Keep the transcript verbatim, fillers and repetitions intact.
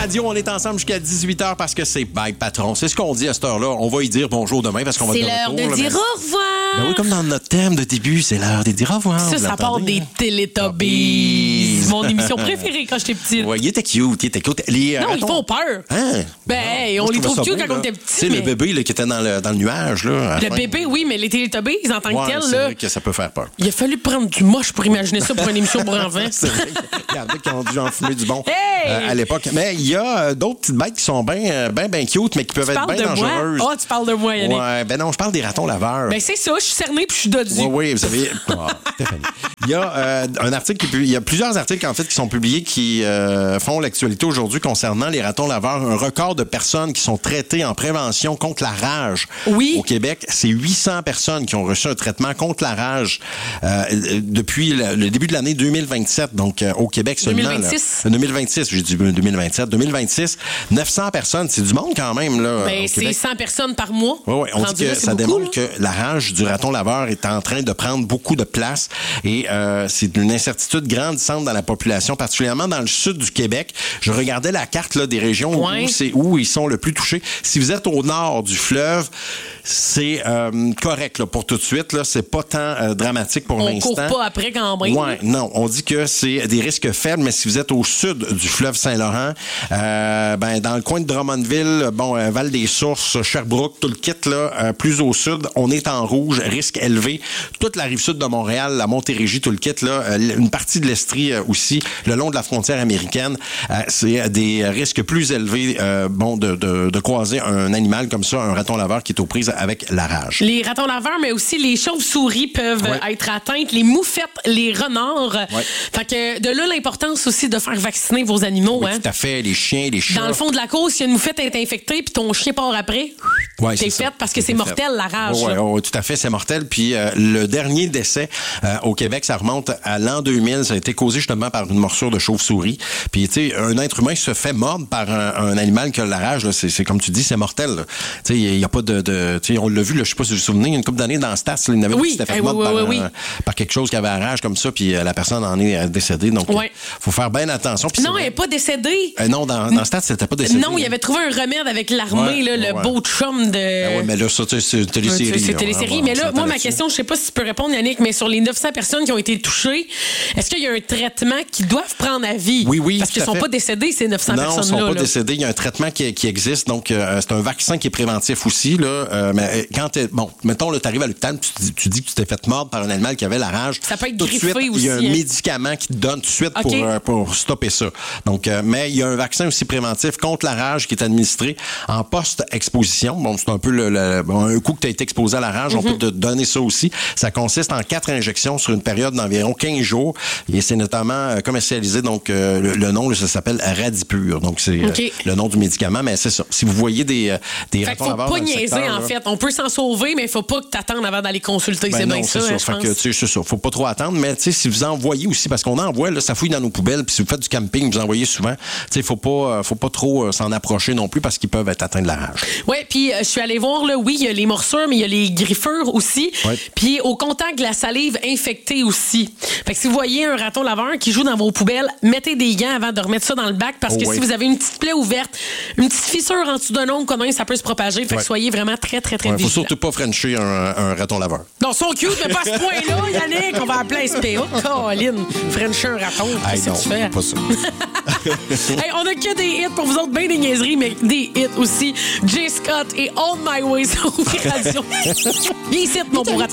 Radio, on est ensemble jusqu'à dix-huit heures parce que c'est Bye Patron. C'est ce qu'on dit à cette heure-là. On va y dire bonjour demain parce qu'on va C'est être de l'heure retour, de là, dire mais... au revoir. Ben oui, comme dans notre thème de début, c'est l'heure de dire au revoir. Ça, Vous ça part l'entendez, des hein? Télétubbies. Mon émission préférée quand j'étais petite. Ouais, il était cute, il était cute. Les, euh, Non, ils ratons- font peur. Hein? Ben, hey, on Moi, je les trouvais trouve ça cute beau, quand on là. était Tu petits. sais, mais... le bébé là, qui était dans le, dans le nuage. Là, Le bébé, oui, mais les Télétubbies en tant que ouais, tels, c'est là, vrai que ça peut faire peur. il a fallu prendre du moche pour imaginer ça pour une émission pour enfants. C'est vrai qu'il y en a qui ont dû en fumer du bon Hey! euh, à l'époque. Mais il y a euh, d'autres petites bêtes qui sont bien, bien, bien cute, mais qui peuvent Tu être parles bien de moi? dangereuses. Ah, tu parles de moi, Yannick. Ouais, ben non, je parle des ratons laveurs. Ben, c'est ça, je suis cernée puis je suis dodue. Oui, oui, vous savez. Ah, Stéphanie. Il y a euh, un article qui pu- il y a plusieurs articles en fait qui sont publiés qui euh, font l'actualité aujourd'hui concernant les ratons laveurs. Un record de personnes qui sont traitées en prévention contre la rage Oui. au Québec. C'est huit cents personnes qui ont reçu un traitement contre la rage euh, depuis le, le début de l'année deux mille vingt-sept. Donc euh, au Québec seulement. deux mille vingt-six. Là. deux mille vingt-six, j'ai dit deux mille vingt-sept. deux mille vingt-six, neuf cents personnes. C'est du monde quand même là. Ben, au c'est Québec. cent personnes par mois. Oui, oui. On Rendu dit que là, c'est ça beaucoup, démontre là. que la rage du raton laveur est en train de prendre beaucoup de place et euh, c'est une incertitude grandissante dans la population, particulièrement dans le sud du Québec. Je regardais la carte là, des régions Ouais. où c'est où ils sont le plus touchés. Si vous êtes au nord du fleuve, c'est euh, correct là, pour tout de suite. Là, c'est pas tant euh, dramatique pour On l'instant. court pas après quand même. Ouais, non, on dit que c'est des risques faibles, mais si vous êtes au sud du fleuve Saint-Laurent, euh, ben dans le coin de Drummondville, bon, euh, Val-des-Sources, Sherbrooke, tout le kit là, euh, plus au sud, on est en rouge, risque élevé. Toute la rive sud de Montréal, la Montérégie, tout le kit là, euh, une partie de l'Estrie euh, aussi, le long de la frontière américaine, euh, c'est des risques plus élevés, euh, bon, de, de, de croiser un animal comme ça, un raton laveur qui est aux prises avec la rage. Les ratons laveurs, mais aussi les chauves-souris peuvent Ouais. être atteintes, les moufettes, les renards. Ouais. Fait que de là l'importance aussi de faire vacciner vos animaux. Oui, hein. tout à fait, les chiens, les chats. Dans le fond de la course, si une moufette est infectée puis ton chien part après, Ouais, c'est ça. fait parce que c'est fait. mortel la rage. Ouais, là. ouais, tout à fait, c'est mortel. Puis euh, le dernier décès euh, au Québec, ça remonte à l'an deux mille. Ça a été causé justement par une morsure de chauve-souris. Puis tu sais, un être humain se fait mordre par un, un animal qui a la rage. Là, c'est, c'est comme tu dis, c'est mortel. Tu sais, il y a pas de, de tu sais, on l'a vu. Là, je sais pas si vous vous souvenez, une couple d'années dans Stats, là, il y en avait Oui, qui s'était fait eh, mordre oui, par, oui, oui, un- oui. par quelque chose qui avait la rage comme ça. Puis euh, la personne en est euh, décédée. Donc, Ouais. euh, faut faire bien attention. Puis Non, c'est elle vrai- n'est pas décédée. Euh, non, dans, dans Stats, c'était pas décédé. Non, il avait trouvé un remède avec l'armée, Ouais, là, le ouais. beau chum de. Ah ouais, mais là, ça, tu sais, c'est une télésérie. C'est- C'est là, télésérie. on- Mais on là, s'entend moi, ma là-dessus. question, je sais pas si tu peux répondre, Yannick, mais sur les neuf cents personnes qui ont été touchées, est-ce qu'il y a un traitement qu'ils doivent prendre à vie? Oui, oui, Parce tout qu'ils à sont fait. pas décédés, ces neuf cents Non, ils personnes-là. sont pas là. décédés. Il y a un traitement qui, qui existe. Donc, euh, c'est un vaccin qui est préventif aussi. Là. Euh, mais euh, quand t'es, bon, mettons, là, t'arrives à l'hôpital, tu, dis- tu dis que tu t'es fait mordre par un animal qui avait la rage. Ça peut être tout de griffé suite, il y a un aussi, hein. médicament qui te donne tout de suite OK. pour, euh, pour stopper ça. Donc, euh, mais il y a un vaccin aussi préventif contre la rage qui est administré en post-exposition. Bon, c'est un peu le, le- bon, un coup que tu as été exposé à la rage, on peut te donner ça aussi. Ça consiste en quatre injections sur une période d'environ quinze jours. Et c'est notamment euh, commercialisé, donc euh, le, le nom, là, ça s'appelle Radipur. Donc, c'est euh, OK. le nom du médicament, mais c'est ça. Si vous voyez des, euh, des Fait qu'il ratons faut laveurs pas dans le niaiser, secteur, en là, fait. On peut s'en sauver, mais il faut pas que t'attendes avant d'aller consulter. ben c'est non, bien c'est ça, ça. hein, je Fait pense. que, tu sais, c'est ça. Faut pas trop attendre, mais tu sais, si vous en envoyez aussi, parce qu'on envoie, là, ça fouille dans nos poubelles, puis si vous faites du camping, vous envoyez souvent, tu sais, faut pas, euh, faut pas trop euh, s'en approcher non plus parce qu'ils peuvent être atteints de la rage. Oui, puis euh, je suis allée voir, là, oui, il y a les morsures, mais il y a les griffures aussi. Ouais. Puis au contact de la salive infectée aussi. Fait que si vous voyez un raton laveur qui joue dans vos poubelles, mettez des gants avant de remettre ça dans le bac parce Oh, que oui. si vous avez une petite plaie ouverte, une petite fissure en dessous d'un ongle, comment ça peut se propager. Fait que Ouais. soyez vraiment très, très, très Ouais, faut vigilants. surtout pas frencher un, un raton laveur. Non, ils sont cute, mais pas à ce point-là, Yannick. On va appeler S P A. Colin, French un raton. Hey, Qu'est-ce que non, tu fais? pas ça. Hey, on a que des hits pour vous autres, bien des niaiseries, mais des hits aussi. Jay Scott et On My Way sur Radio. Viens ici, mon pour raton.